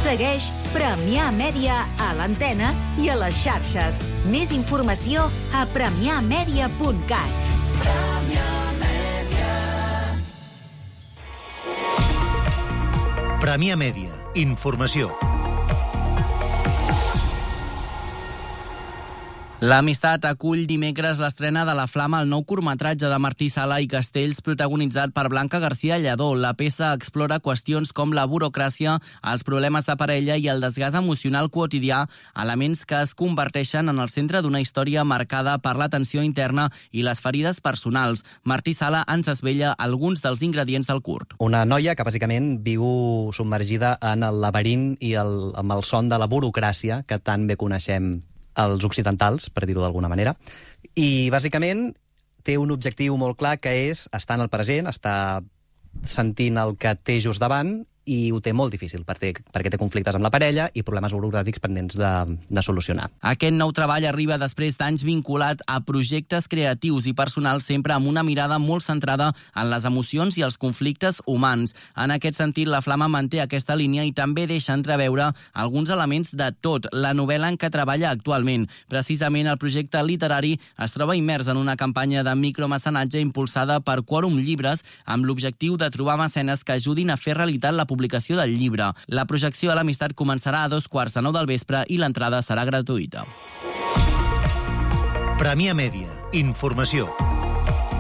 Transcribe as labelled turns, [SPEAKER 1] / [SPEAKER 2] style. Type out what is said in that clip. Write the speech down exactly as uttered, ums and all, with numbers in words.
[SPEAKER 1] Segueix Premià Mèdia a l'antena i a les xarxes. Més informació a premià mèdia punt cat.
[SPEAKER 2] Premià Mèdia. Informació.
[SPEAKER 3] L'Amistat acull dimecres l'estrena de La Flama, el nou curtmetratge de Martí Sala i Castells, protagonitzat per Blanca García Lledó. La peça explora qüestions com la burocràcia, els problemes de parella i el desgast emocional quotidià, elements que es converteixen en el centre d'una història marcada per la tensió interna i les ferides personals. Martí Sala ens esvella alguns dels ingredients del curt.
[SPEAKER 4] Una noia que bàsicament viu submergida en el laberint i el, amb el son de la burocràcia que tan bé coneixem els occidentals, per dir-ho d'alguna manera. I, bàsicament, té un objectiu molt clar, que és estar en el present, estar sentint el que té just davant, i ho té molt difícil, perquè, perquè té conflictes amb la parella i problemes burocràtics pendents de, de solucionar.
[SPEAKER 3] Aquest nou treball arriba després d'anys vinculat a projectes creatius i personals, sempre amb una mirada molt centrada en les emocions i els conflictes humans. En aquest sentit, La Flama manté aquesta línia i també deixa entreveure alguns elements de tot la novel·la en què treballa actualment. Precisament, el projecte literari es troba immers en una campanya de micromecenatge impulsada per Quòrum Llibres, amb l'objectiu de trobar mecenes que ajudin a fer realitat la publicació del llibre. La projecció a l'Amistat començarà a dos quarts de nou del vespre i l'entrada serà gratuïta.
[SPEAKER 2] Premià Mèdia. Informació.